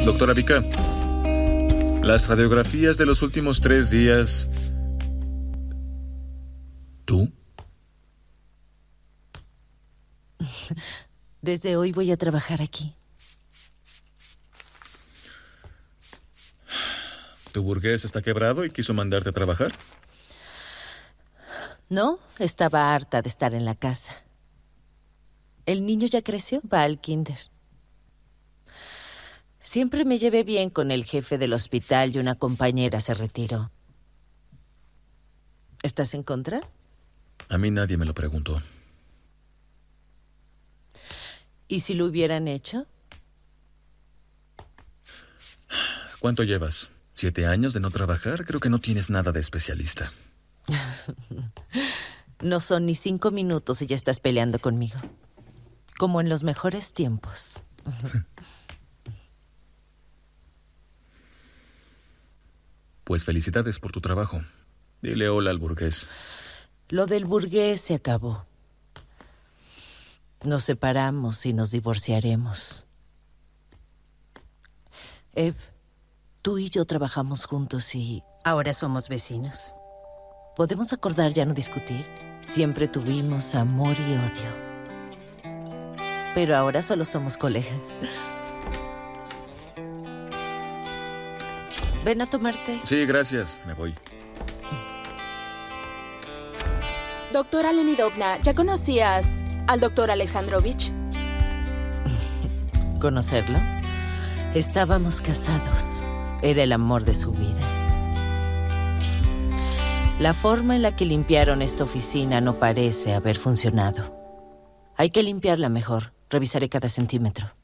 Doctora Vika, las radiografías de los últimos 3 días... ¿Tú? Desde hoy voy a trabajar aquí. ¿Tu burgués está quebrado y quiso mandarte a trabajar? No, estaba harta de estar en la casa. El niño ya creció, va al kinder. Siempre me llevé bien con el jefe del hospital y una compañera se retiró. ¿Estás en contra? A mí nadie me lo preguntó. ¿Y si lo hubieran hecho? ¿Cuánto llevas? ¿7 años de no trabajar? Creo que no tienes nada de especialista. No son ni 5 minutos y ya estás peleando conmigo. Como en los mejores tiempos. Pues felicidades por tu trabajo. Dile hola al burgués. Lo del burgués se acabó. Nos separamos y nos divorciaremos. Eve, tú y yo trabajamos juntos y... Ahora somos vecinos. ¿Podemos acordar ya no discutir? Siempre tuvimos amor y odio. Pero ahora solo somos colegas. ¿Ven a tomarte? Sí, gracias. Me voy. Doctora Lenidovna, ¿ya conocías al doctor Alexandrovich? ¿Conocerlo? Estábamos casados. Era el amor de su vida. La forma en la que limpiaron esta oficina no parece haber funcionado. Hay que limpiarla mejor. Revisaré cada centímetro.